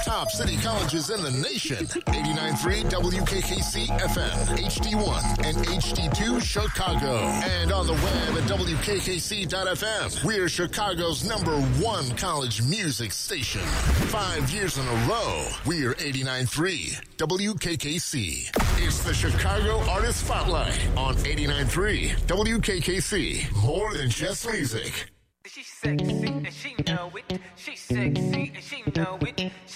Top city colleges in the nation. 89.3 WKKC FM, HD1 and HD2 Chicago. And on the web at WKKC.FM. We're Chicago's #1 college music station. 5 years in a row, we're 89.3 WKKC. It's the Chicago Artist Spotlight on 89.3 WKKC. More than just music. She's sexy and she know it. She's sexy and she know it.